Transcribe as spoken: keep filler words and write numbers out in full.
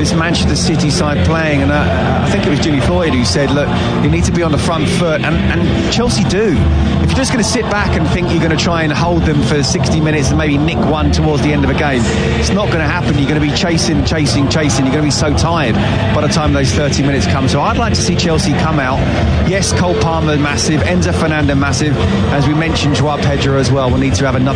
this Manchester City side playing, and uh, I think it was Jimmy Floyd who said, look, you need to be on the front foot, and, and Chelsea do. If you're just going to sit back and think you're going to try and hold them for sixty minutes and maybe nick one towards the end of a game, it's not going to happen. You're going to be chasing, chasing, chasing. You're going to be so tired by the time those thirty minutes come. So I'd like to see Chelsea come out. Yes, Cole Palmer massive, Enzo Fernandez massive, as we mentioned, Joao Pedro as well. We'll need to have another